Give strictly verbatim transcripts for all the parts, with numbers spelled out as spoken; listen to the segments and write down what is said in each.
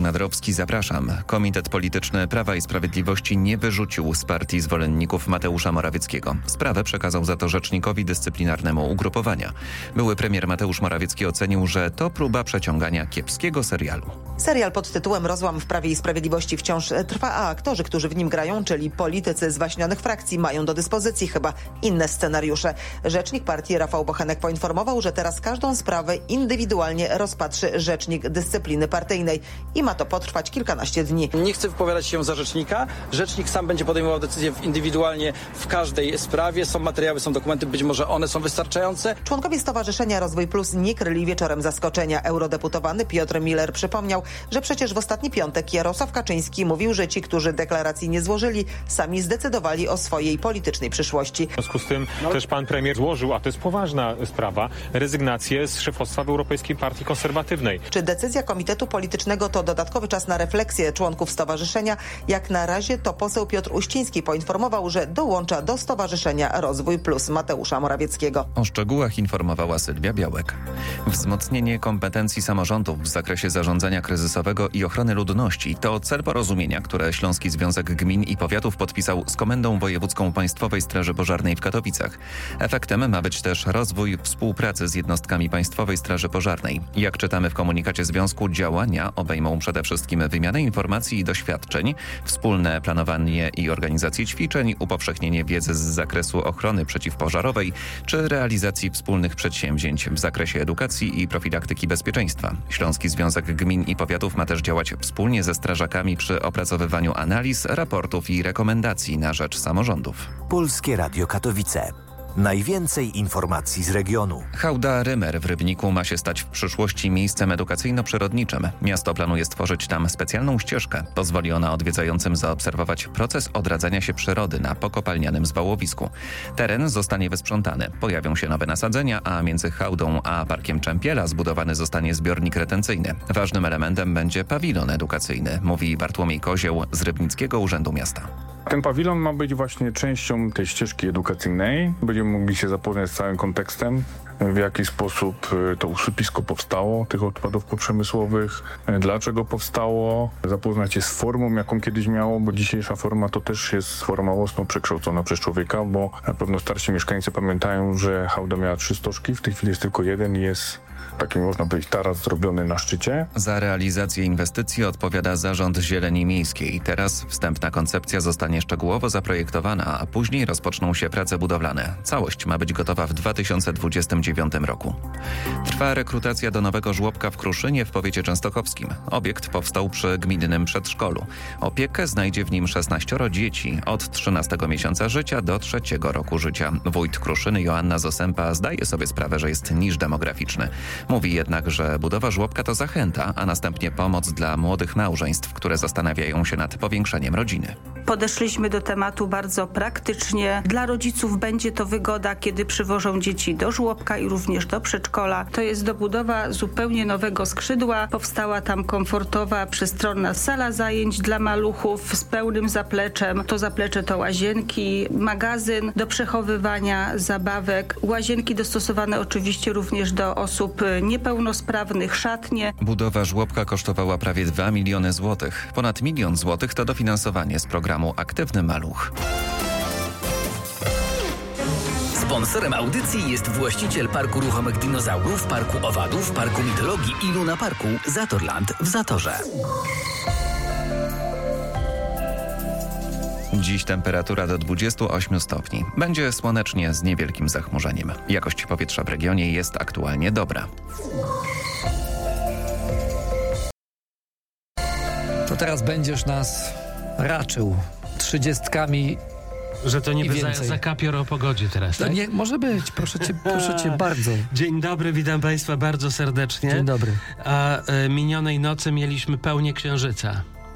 Nadrowski, zapraszam. Komitet Polityczny Prawa i Sprawiedliwości nie wyrzucił z partii zwolenników Mateusza Morawieckiego. Sprawę przekazał za to rzecznikowi dyscyplinarnemu ugrupowania. Były premier Mateusz Morawiecki ocenił, że to próba przeciągania kiepskiego serialu. Serial pod tytułem Rozłam w Prawie i Sprawiedliwości wciąż trwa, a aktorzy, którzy w nim grają, czyli politycy zwaśnionych frakcji, mają do dyspozycji chyba inne scenariusze. Rzecznik partii Rafał Bochenek poinformował, że teraz każdą sprawę indywidualnie rozpatrzy rzecznik dyscypliny partyjnej i ma to potrwać kilkanaście dni. Nie chcę wypowiadać się za rzecznika. Rzecznik sam będzie podejmował decyzję indywidualnie w każdej sprawie. Są materiały, są dokumenty, być może one są wystarczające. Członkowie Stowarzyszenia Rozwój Plus nie kryli wieczorem zaskoczenia. Eurodeputowany Piotr Miller przypomniał, że przecież w ostatni piątek Jarosław Kaczyński mówił, że ci, którzy deklaracji nie złożyli, sami zdecydowali o swojej politycznej przyszłości. W związku z tym no. też pan premier złożył, a to jest poważna sprawa, rezygnację z szefostwa w Europejskiej Partii Konserwatywnej. Czy decyzja Komitetu Politycznego to dodatkowy czas na refleksję członków stowarzyszenia? Jak na razie to poseł Piotr Uściński poinformował, że dołącza do Stowarzyszenia Rozwój Plus Mateusza Morawieckiego. O szczegółach informowała Sylwia Białek. Wzmocnienie kompetencji samorządów w zakresie zarządzania kryzysowego i ochrony ludności to cel porozumienia, które Śląski Związek Gmin i Powiatów podpisał z Komendą Wojewódzką Państwowej Straży Pożarnej w Katowicach. Efektem ma być też rozwój współpracy z jednostkami Państwowej Straży Pożarnej. Jak czytamy w komunikacie związku, działania obejmą przede wszystkim wymianę informacji i doświadczeń, wspólne planowanie i organizację ćwiczeń, upowszechnienie wiedzy z zakresu ochrony przeciwpożarowej czy realizacji wspólnych przedsięwzięć w zakresie edukacji i profilaktyki bezpieczeństwa. Śląski Związek Gmin i Powiatów ma też działać wspólnie ze strażakami przy opracowywaniu analiz, raportów i rekomendacji na rzecz samorządów. Polskie Radio Katowice. Najwięcej informacji z regionu. Hałda Rymer w Rybniku ma się stać w przyszłości miejscem edukacyjno-przyrodniczym. Miasto planuje stworzyć tam specjalną ścieżkę. Pozwoli ona odwiedzającym zaobserwować proces odradzania się przyrody na pokopalnianym zwałowisku. Teren zostanie wysprzątany. Pojawią się nowe nasadzenia, a między hałdą a Parkiem Czempiela zbudowany zostanie zbiornik retencyjny. Ważnym elementem będzie pawilon edukacyjny, mówi Bartłomiej Kozieł z Rybnickiego Urzędu Miasta. Ten pawilon ma być właśnie częścią tej ścieżki edukacyjnej. Będziemy mogli się zapoznać z całym kontekstem, w jaki sposób to usypisko powstało, tych odpadów poprzemysłowych, dlaczego powstało, zapoznać się z formą, jaką kiedyś miało, bo dzisiejsza forma to też jest forma mocno przekształcona przez człowieka, bo na pewno starsi mieszkańcy pamiętają, że hałda miała trzy stożki, w tej chwili jest tylko jeden i jest taki, można powiedzieć, taras zrobiony na szczycie. Za realizację inwestycji odpowiada Zarząd Zieleni Miejskiej. Teraz wstępna koncepcja zostanie szczegółowo zaprojektowana, a później rozpoczną się prace budowlane. Całość ma być gotowa w dwa tysiące dwudziestym dziewiątym roku. Trwa rekrutacja do nowego żłobka w Kruszynie w powiecie częstochowskim. Obiekt powstał przy gminnym przedszkolu. Opiekę znajdzie w nim szesnaścioro dzieci od trzynastego miesiąca życia do trzeciego roku życia. Wójt Kruszyny Joanna Zosempa zdaje sobie sprawę, że jest niż demograficzny. Mówi jednak, że budowa żłobka to zachęta, a następnie pomoc dla młodych małżeństw, które zastanawiają się nad powiększeniem rodziny. Podeszliśmy do tematu bardzo praktycznie. Dla rodziców będzie to wygoda, kiedy przywożą dzieci do żłobka i również do przedszkola. To jest dobudowa zupełnie nowego skrzydła. Powstała tam komfortowa, przestronna sala zajęć dla maluchów z pełnym zapleczem. To zaplecze to łazienki, magazyn do przechowywania zabawek, łazienki dostosowane oczywiście również do osób niepełnosprawnych, szatnie. Budowa żłobka kosztowała prawie dwa miliony złotych. Ponad milion złotych to dofinansowanie z programu Aktywny Maluch. Sponsorem audycji jest właściciel Parku Ruchomych Dinozaurów, Parku Owadów, Parku Mitologii i Luna Parku Zatorland w Zatorze. Dziś temperatura do dwudziestu ośmiu stopni. Będzie słonecznie z niewielkim zachmurzeniem. Jakość powietrza w regionie jest aktualnie dobra. To teraz będziesz nas raczył trzydziestkami. Że to niby za, za kapior o pogodzie teraz, to tak? nie, może być, proszę cię, proszę cię bardzo. Dzień dobry, witam Państwa bardzo serdecznie. Dzień dobry. A e, minionej nocy mieliśmy pełnię księżyca.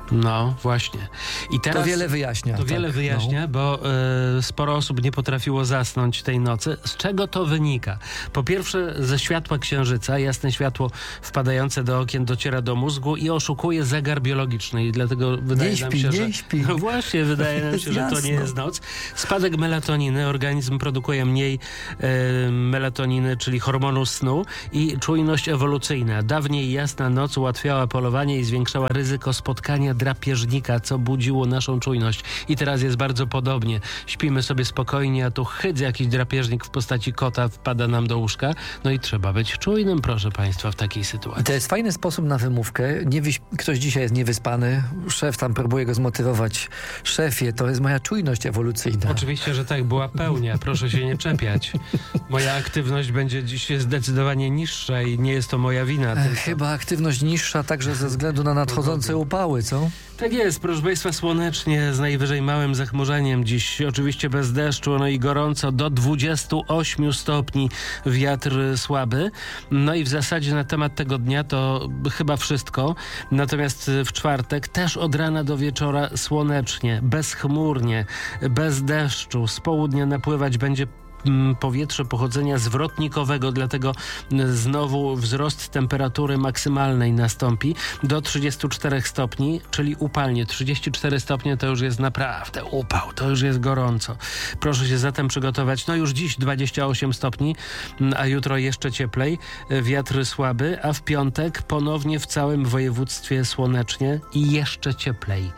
No, właśnie. I teraz To wiele wyjaśnia. To tak, wiele wyjaśnia, no. bo y, sporo osób nie potrafiło zasnąć tej nocy. Z czego to wynika? Po pierwsze, ze światła księżyca. Jasne światło wpadające do okien dociera do mózgu i oszukuje zegar biologiczny. I dlatego wydaje Nie nam śpi, się, nie że... śpi. No właśnie, wydaje nam się, że to nie Jasno. jest noc. Spadek melatoniny. Organizm produkuje mniej y, melatoniny, czyli hormonu snu i czujność ewolucyjna. Dawniej jasna noc ułatwiała polowanie i zwiększała ryzyko spotkania drapieżnika, co budziło naszą czujność. I teraz jest bardzo podobnie. Śpimy sobie spokojnie, a tu chydz jakiś drapieżnik w postaci kota wpada nam do łóżka. No i trzeba być czujnym, proszę państwa, w takiej I sytuacji. to jest fajny sposób na wymówkę. Nie wyś... Ktoś dzisiaj jest niewyspany, szef tam próbuje go zmotywować. Szefie, to jest moja czujność ewolucyjna. Oczywiście, że tak, była pełnia. Proszę się nie czepiać. Moja aktywność będzie dziś zdecydowanie niższa i nie jest to moja wina. E, tylko... Chyba aktywność niższa także ze względu na nadchodzące upały, co? Tak jest, proszę państwa, słonecznie, z najwyżej małym zachmurzeniem. Dziś oczywiście bez deszczu, no i gorąco, do dwudziestu ośmiu stopni, wiatr słaby. No i w zasadzie na temat tego dnia to chyba wszystko. Natomiast w czwartek też od rana do wieczora słonecznie, bezchmurnie, bez deszczu. Z południa napływać będzie powietrze pochodzenia zwrotnikowego, dlatego znowu wzrost temperatury maksymalnej nastąpi do trzydziestu czterech stopni, czyli upalnie. trzydzieści cztery stopnie to już jest naprawdę upał, to już jest gorąco. Proszę się zatem przygotować. No już dziś dwadzieścia osiem stopni, a jutro jeszcze cieplej. Wiatr słaby, a w piątek ponownie w całym województwie słonecznie i jeszcze cieplej.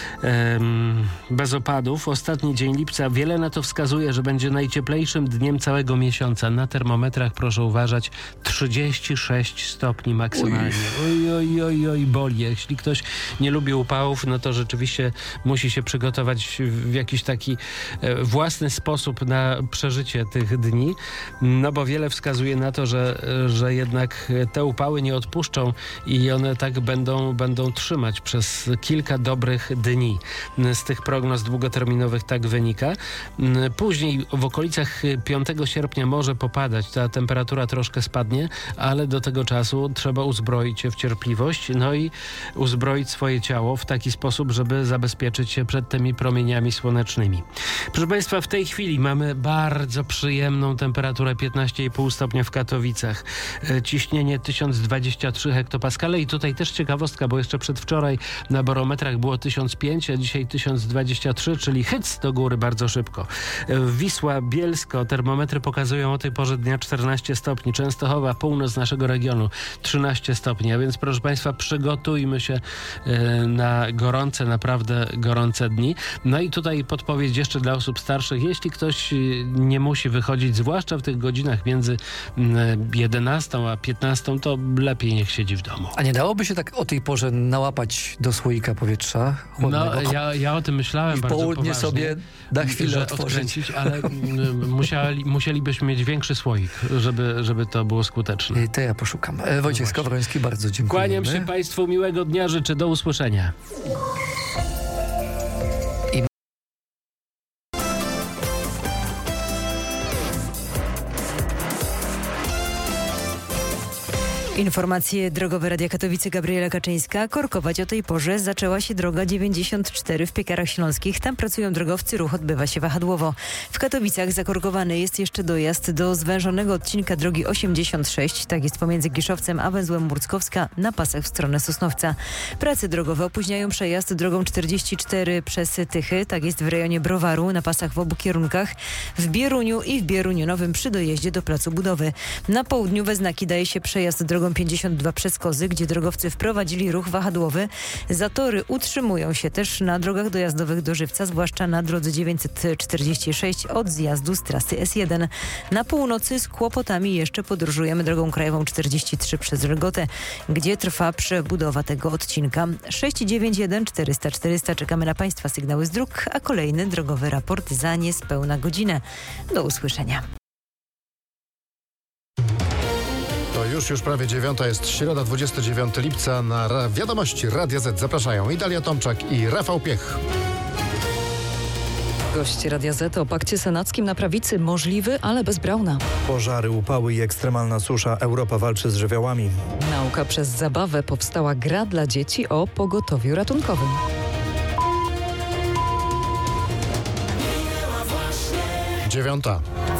Ehm, bez opadów. Ostatni dzień lipca, wiele na to wskazuje, że będzie najcieplejszy dniem całego miesiąca. Na termometrach proszę uważać trzydzieści sześć stopni maksymalnie. Oj, oj, oj, oj, boli. Jeśli ktoś nie lubi upałów, no to rzeczywiście musi się przygotować w jakiś taki e, własny sposób na przeżycie tych dni, no bo wiele wskazuje na to, że, że jednak te upały nie odpuszczą i one tak będą, będą trzymać przez kilka dobrych dni. Z tych prognoz długoterminowych tak wynika. Później w okolicach piątego sierpnia może popadać, ta temperatura troszkę spadnie, ale do tego czasu trzeba uzbroić się w cierpliwość, no i uzbroić swoje ciało w taki sposób, żeby zabezpieczyć się przed tymi promieniami słonecznymi. Proszę państwa, w tej chwili mamy bardzo przyjemną temperaturę piętnaście i pół stopnia w Katowicach. Ciśnienie tysiąc dwadzieścia trzy hektopaskale i tutaj też ciekawostka, bo jeszcze przedwczoraj na barometrach było tysiąc pięć, a dzisiaj tysiąc dwadzieścia trzy, czyli hyc do góry bardzo szybko. Wisła, Bielsko, termometry pokazują o tej porze dnia czternaście stopni. Częstochowa, północ naszego regionu trzynaście stopni, a więc proszę państwa, przygotujmy się y, na gorące, naprawdę gorące dni. No i tutaj podpowiedź jeszcze dla osób starszych. Jeśli ktoś nie musi wychodzić, zwłaszcza w tych godzinach między y, jedenastą a piętnastą, to lepiej niech siedzi w domu. A nie dałoby się tak o tej porze nałapać do słoika powietrza chłodnego? No, ja, ja o tym myślałem I bardzo południe poważnie, sobie na chwilę że otworzyć. odkręcić, ale mm, musieli, musielibyśmy mieć większy słoik, żeby, żeby to było skuteczne. To ja poszukam. E, Wojciech No Skowroński, bardzo dziękuję. Kłaniam się państwu, miłego dnia, życzę, do usłyszenia. Informacje drogowe Radia Katowice, Gabriela Kaczyńska. Korkować o tej porze zaczęła się droga dziewięćdziesiąt cztery w Piekarach Śląskich. Tam pracują drogowcy, ruch odbywa się wahadłowo. W Katowicach zakorkowany jest jeszcze dojazd do zwężonego odcinka drogi osiemdziesiąt sześć. Tak jest pomiędzy Giszowcem a węzłem Murckowska na pasach w stronę Sosnowca. Prace drogowe opóźniają przejazd drogą czterdzieści cztery przez Tychy. Tak jest w rejonie Browaru na pasach w obu kierunkach. W Bieruniu i w Bieruniu Nowym przy dojeździe do placu budowy. Na południu we znaki daje się przejazd drogą pięćdziesiąt dwa przez Kozy, gdzie drogowcy wprowadzili ruch wahadłowy. Zatory utrzymują się też na drogach dojazdowych do Żywca, zwłaszcza na drodze dziewięćset czterdzieści sześć od zjazdu z trasy S jeden. Na północy z kłopotami jeszcze podróżujemy drogą krajową czterdzieści trzy przez Rygotę, gdzie trwa przebudowa tego odcinka. sześć dziewięć jeden czterysta czterysta. Czekamy na Państwa sygnały z dróg, a kolejny drogowy raport za niespełna godzinę. Do usłyszenia. To już, już prawie dziewiąta, jest środa, dwudziestego dziewiątego lipca. Na ra- wiadomości Radia Z zapraszają i Dalia Tomczak, i Rafał Piech. Gość Radia Z o pakcie senackim na prawicy możliwy, ale bez Brauna. Pożary, upały i ekstremalna susza. Europa walczy z żywiołami. Nauka przez zabawę. Powstała gra dla dzieci o pogotowiu ratunkowym. Dziewiąta.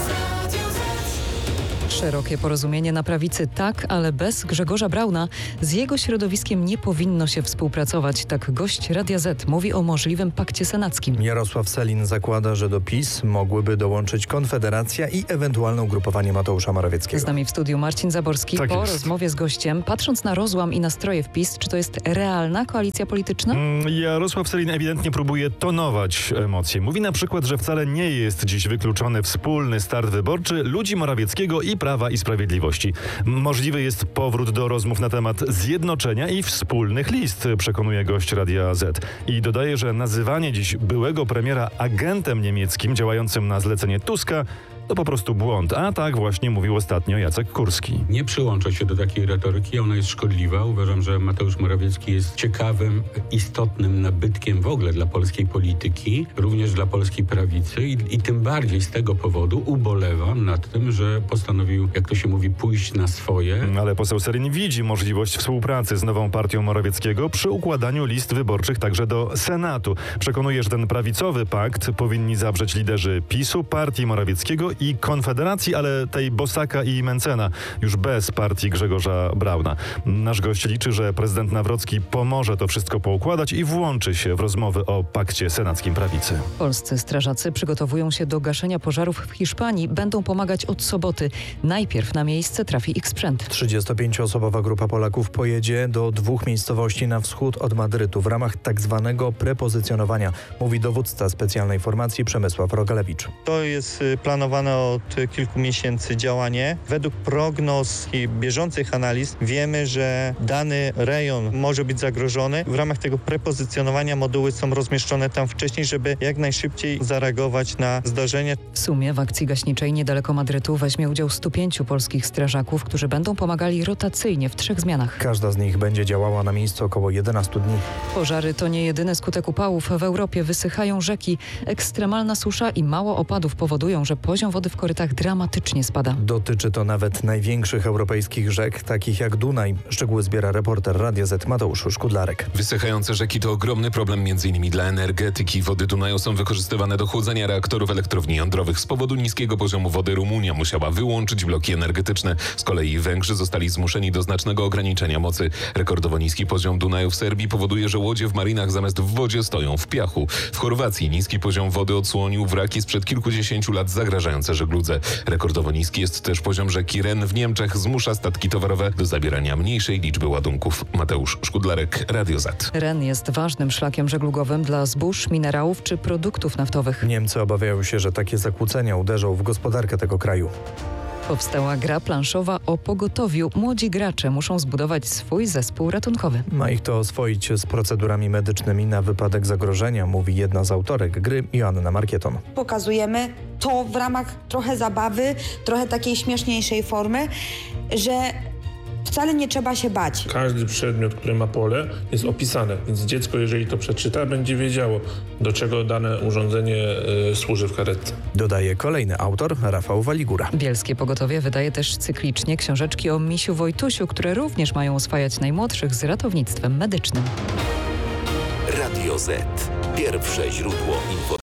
Szerokie porozumienie na prawicy tak, ale bez Grzegorza Brauna. Z jego środowiskiem nie powinno się współpracować. Tak gość Radia Z mówi o możliwym pakcie senackim. Jarosław Sellin zakłada, że do PiS mogłyby dołączyć Konfederacja i ewentualne ugrupowanie Mateusza Morawieckiego. Z nami w studiu Marcin Zaborski. Tak po jest. rozmowie z gościem, patrząc na rozłam i nastroje w PiS, czy to jest realna koalicja polityczna? Mm, Jarosław Sellin ewidentnie próbuje tonować emocje. Mówi na przykład, że wcale nie jest dziś wykluczony wspólny start wyborczy ludzi Morawieckiego i Prawa i Sprawiedliwości. Możliwy jest powrót do rozmów na temat zjednoczenia i wspólnych list, przekonuje gość Radia Z. I dodaje, że nazywanie dziś byłego premiera agentem niemieckim działającym na zlecenie Tuska to po prostu błąd. A tak właśnie mówił ostatnio Jacek Kurski. Nie przyłączę się do takiej retoryki, ona jest szkodliwa. Uważam, że Mateusz Morawiecki jest ciekawym, istotnym nabytkiem w ogóle dla polskiej polityki, również dla polskiej prawicy i, i tym bardziej z tego powodu ubolewam nad tym, że postanowił, jak to się mówi, pójść na swoje. Ale poseł Sellin widzi możliwość współpracy z nową partią Morawieckiego przy układaniu list wyborczych także do Senatu. Przekonuje, że ten prawicowy pakt powinni zawrzeć liderzy PiSu, partii Morawieckiego i Konfederacji, ale tej Bosaka i Mencena, już bez partii Grzegorza Brauna. Nasz gość liczy, że prezydent Nawrocki pomoże to wszystko poukładać i włączy się w rozmowy o pakcie senackim prawicy. Polscy strażacy przygotowują się do gaszenia pożarów w Hiszpanii. Będą pomagać od soboty. Najpierw na miejsce trafi ich sprzęt. trzydziestopięcioosobowa grupa Polaków pojedzie do dwóch miejscowości na wschód od Madrytu w ramach tak zwanego prepozycjonowania, mówi dowódca specjalnej formacji Przemysław Rogalewicz. To jest planowane od kilku miesięcy działanie. Według prognoz i bieżących analiz wiemy, że dany rejon może być zagrożony. W ramach tego prepozycjonowania moduły są rozmieszczone tam wcześniej, żeby jak najszybciej zareagować na zdarzenie. W sumie w akcji gaśniczej niedaleko Madrytu weźmie udział stu pięciu polskich strażaków, którzy będą pomagali rotacyjnie w trzech zmianach. Każda z nich będzie działała na miejscu około jedenastu dni. Pożary to nie jedyny skutek upałów. W Europie wysychają rzeki. Ekstremalna susza i mało opadów powodują, że poziom wody w korytach dramatycznie spada. Dotyczy to nawet największych europejskich rzek, takich jak Dunaj. Szczegóły zbiera reporter Radia Z Mateusz Szkudlarek. Wysychające rzeki to ogromny problem m.in. dla energetyki. Wody Dunaju są wykorzystywane do chłodzenia reaktorów elektrowni jądrowych. Z powodu niskiego poziomu wody Rumunia musiała wyłączyć bloki energetyczne. Z kolei Węgrzy zostali zmuszeni do znacznego ograniczenia mocy. Rekordowo niski poziom Dunaju w Serbii powoduje, że łodzie w marinach zamiast w wodzie stoją w piachu. W Chorwacji niski poziom wody odsłonił wraki sprzed kilkudziesięciu lat zagrażające żegludze. Rekordowo niski jest też poziom rzeki Ren w Niemczech. Zmusza statki towarowe do zabierania mniejszej liczby ładunków. Mateusz Szkudlarek, Radio Z. Ren jest ważnym szlakiem żeglugowym dla zbóż, minerałów czy produktów naftowych. Niemcy obawiają się, że takie zakłócenia uderzą w gospodarkę tego kraju. Powstała gra planszowa o pogotowiu. Młodzi gracze muszą zbudować swój zespół ratunkowy. Ma ich to oswoić z procedurami medycznymi na wypadek zagrożenia, mówi jedna z autorek gry, Joanna Markieton. Pokazujemy to w ramach trochę zabawy, trochę takiej śmieszniejszej formy, że wcale nie trzeba się bać. Każdy przedmiot, który ma pole, jest opisane, więc dziecko, jeżeli to przeczyta, będzie wiedziało, do czego dane urządzenie y, służy w karetce. Dodaje kolejny autor, Rafał Waligura. Bielskie Pogotowie wydaje też cyklicznie książeczki o misiu Wojtusiu, które również mają oswajać najmłodszych z ratownictwem medycznym. Radio Z. Pierwsze źródło informacji.